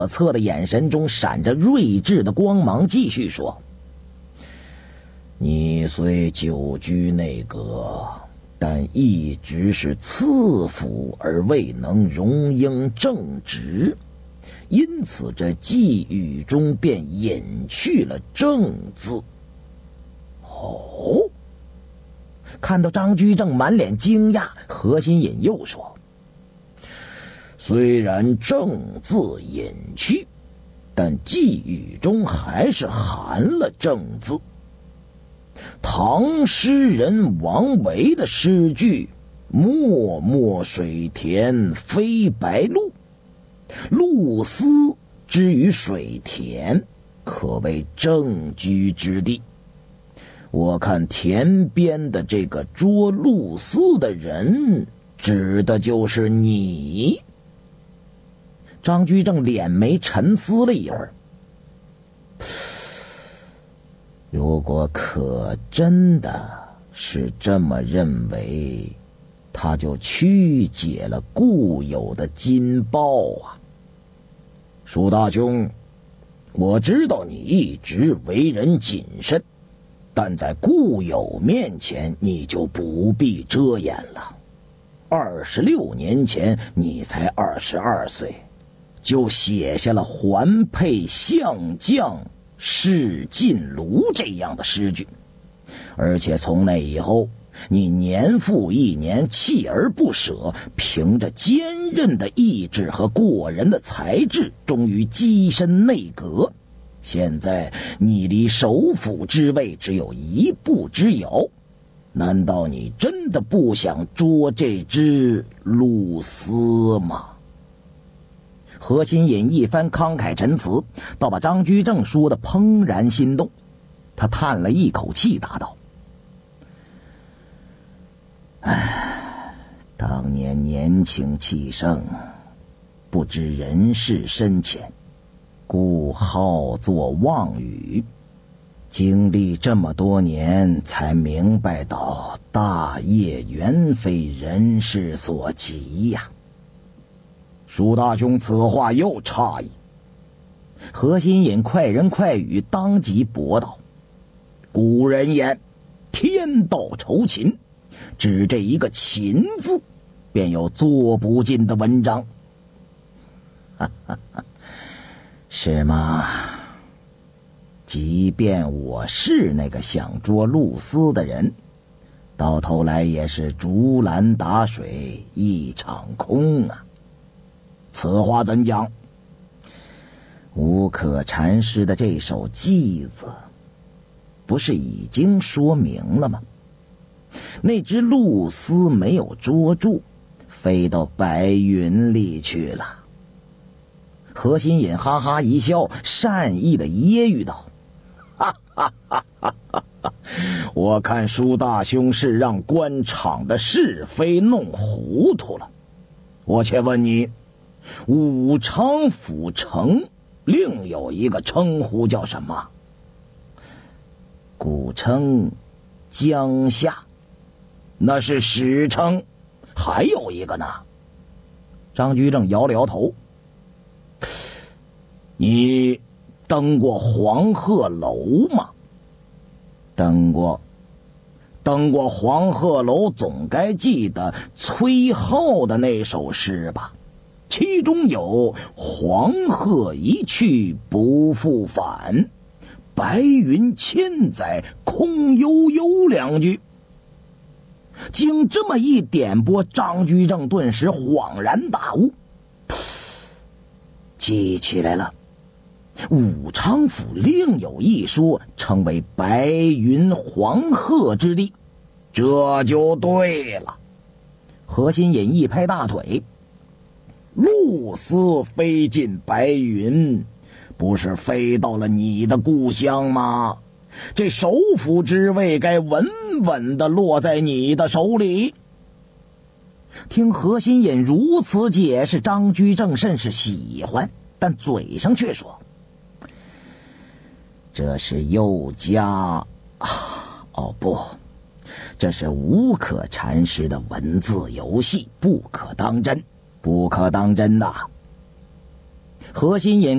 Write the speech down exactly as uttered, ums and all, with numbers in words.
侧的眼神中闪着睿智的光芒，继续说：你虽久居内阁，但一直是赐府而未能荣膺正职，因此这寄语中便隐去了正字。哦，看到张居正满脸惊讶，何心隐又说：虽然正字隐去，但寄语中还是含了正字。唐诗人王维的诗句漠漠水田飞白鹭，鹭丝之于水田，可谓正居之地。我看田边的这个捉鹭丝的人，指的就是你。张居正脸眉沉思了一会儿，如果可真的是这么认为，他就曲解了固有的金包啊。舒大兄，我知道你一直为人谨慎，但在固有面前你就不必遮掩了。二十六年前你才二十二岁，就写下了环佩相将释尽炉这样的诗句，而且从那以后，你年复一年锲而不舍，凭着坚韧的意志和过人的才智，终于跻身内阁。现在你离首辅之位只有一步之遥，难道你真的不想捉这只鹭丝吗？何心隐一番慷慨陈词，倒把张居正说得怦然心动。他叹了一口气，答道：唉，当年年轻气盛，不知人事深浅，故好作妄语，经历这么多年，才明白到大业原非人事所及呀。舒大兄此话又诧异。何心隐快人快语，当即驳道：古人言天道酬勤，只这一个勤字，便有做不尽的文章。哈哈哈，是吗？即便我是那个想捉鹭丝的人，到头来也是竹篮打水一场空啊。此话怎讲？无可禅师的这首偈子，不是已经说明了吗？那只鹭丝没有捉住，飞到白云里去了。何心隐哈哈一笑，善意的揶揄道：哈哈哈哈哈哈！我看舒大兄是让官场的是非弄糊涂了。我且问你，武昌府城另有一个称呼叫什么？古称江夏，那是史称。还有一个呢？张居正摇了摇头。你登过黄鹤楼吗？登过。登过黄鹤楼，总该记得崔颢的那首诗吧？其中有黄鹤一去不复返，白云千载空悠悠两句。经这么一点拨，张居正顿时恍然大悟，记起来了，武昌府另有一说，称为白云黄鹤之地，这就对了。何心隐一拍大腿，鹭丝飞进白云，不是飞到了你的故乡吗？这首辅之位该稳稳地落在你的手里。听何心隐如此解释，张居正甚是喜欢，但嘴上却说：这是佑家啊，哦不，这是无可禅师的文字游戏，不可当真，不可当真呐。何心隐